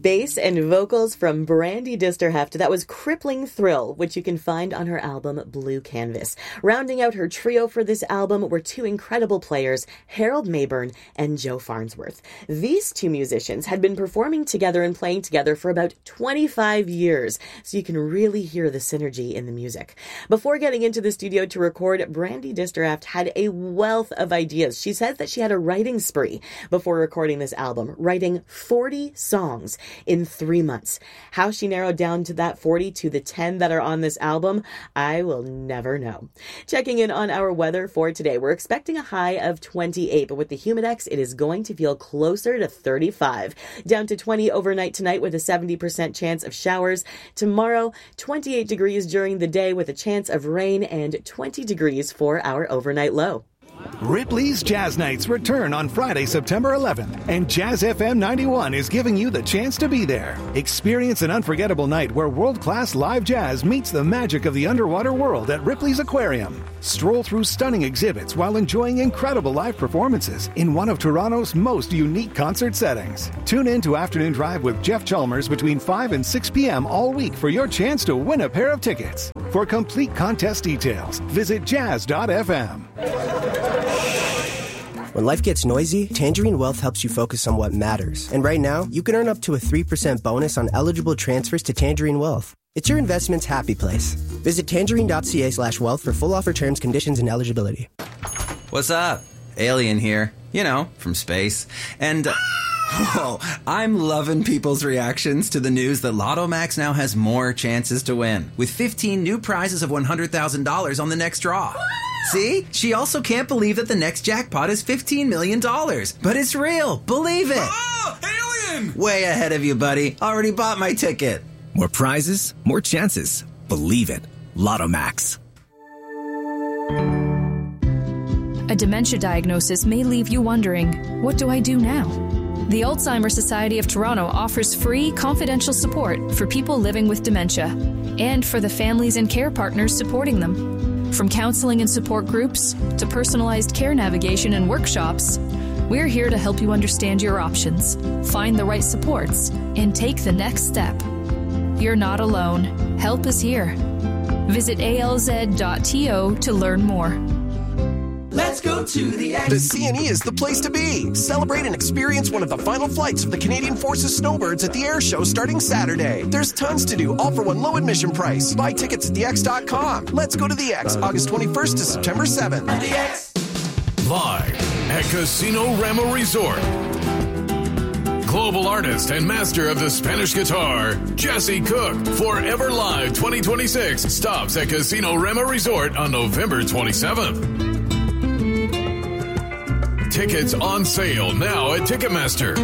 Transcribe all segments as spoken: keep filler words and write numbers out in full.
bass and vocals from Brandy Disterheft. That was Crippling Thrill, which you can find on her album Blue Canvas. Rounding out her trio for this album were two incredible players, Harold Mayburn and Joe Farnsworth. These two musicians had been performing together and playing together for about twenty-five years, so you can really hear the synergy in the music. Before getting into the studio to record, Brandy Disterheft had a wealth of ideas. She says that she had a writing spree before recording this album, writing forty songs in three months. How she narrowed down to that forty to the ten that are on this album, I will never know. Checking in on our weather for today, we're expecting a high of twenty-eight, but with the Humidex, it is going to feel closer to thirty-five. Down to twenty overnight tonight with a seventy percent chance of showers. Tomorrow, twenty-eight degrees during the day with a chance of rain and twenty degrees for our overnight low. Ripley's Jazz Nights return on Friday, September eleventh, and Jazz F M ninety-one is giving you the chance to be there. Experience an unforgettable night where world-class live jazz meets the magic of the underwater world at Ripley's Aquarium. Stroll through stunning exhibits while enjoying incredible live performances in one of Toronto's most unique concert settings. Tune in to Afternoon Drive with Jeff Chalmers between five and six p.m. all week for your chance to win a pair of tickets. For complete contest details, visit jazz dot f m. When life gets noisy, Tangerine Wealth helps you focus on what matters. And right now, you can earn up to a three percent bonus on eligible transfers to Tangerine Wealth. It's your investment's happy place. Visit tangerine.ca slash wealth for full offer terms, conditions, and eligibility. What's up? Alien here. You know, from space. And... Uh, whoa, I'm loving people's reactions to the news that Lotto Max now has more chances to win, with fifteen new prizes of one hundred thousand dollars on the next draw. See? She also can't believe that the next jackpot is fifteen million dollars. But it's real. Believe it. Oh, alien! Way ahead of you, buddy. Already bought my ticket. More prizes, more chances. Believe it. Lotto Max. A dementia diagnosis may leave you wondering, what do I do now? The Alzheimer's Society of Toronto offers free, confidential support for people living with dementia and for the families and care partners supporting them. From counseling and support groups to personalized care navigation and workshops, we're here to help you understand your options, find the right supports, and take the next step. You're not alone. Help is here. Visit A L Z dot T O to learn more. Let's go to the X. The C N E is the place to be. Celebrate and experience one of the final flights of the Canadian Forces Snowbirds at the air show starting Saturday. There's tons to do, all for one low admission price. Buy tickets at the x dot com. Let's go to the X, August twenty-first to September seventh. The X. Live at Casino Rama Resort. Global artist and master of the Spanish guitar, Jesse Cook, Forever Live twenty twenty-six stops at Casino Rama Resort on November twenty-seventh. Tickets on sale now at Ticketmaster.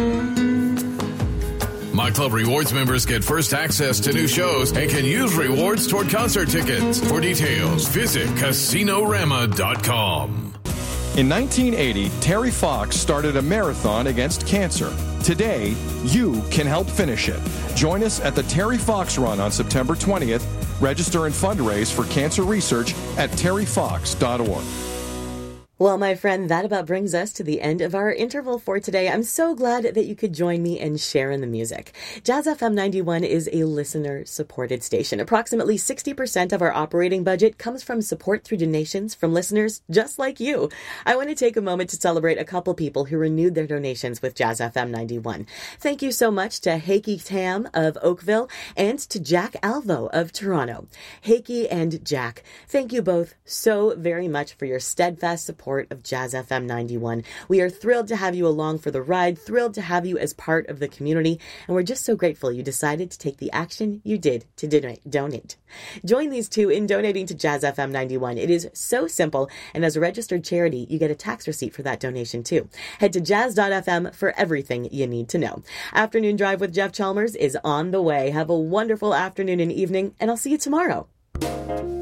My Club Rewards members get first access to new shows and can use rewards toward concert tickets. For details, visit casino rama dot com. In nineteen eighty, Terry Fox started a marathon against cancer. Today, you can help finish it. Join us at the Terry Fox Run on September twentieth. Register and fundraise for cancer research at terry fox dot org. Well, my friend, that about brings us to the end of our interval for today. I'm so glad that you could join me and share in the music. Jazz F M ninety-one is a listener-supported station. Approximately sixty percent of our operating budget comes from support through donations from listeners just like you. I want to take a moment to celebrate a couple people who renewed their donations with Jazz F M ninety-one. Thank you so much to Heike Tam of Oakville and to Jack Alvo of Toronto. Heike and Jack, thank you both so very much for your steadfast support of Jazz F M ninety-one. We are thrilled to have you along for the ride, thrilled to have you as part of the community, and we're just so grateful you decided to take the action you did to donate. donate. Join these two in donating to Jazz F M ninety-one. It is so simple, and as a registered charity, you get a tax receipt for that donation too. Head to jazz dot f m for everything you need to know. Afternoon Drive with Jeff Chalmers is on the way. Have a wonderful afternoon and evening, and I'll see you tomorrow.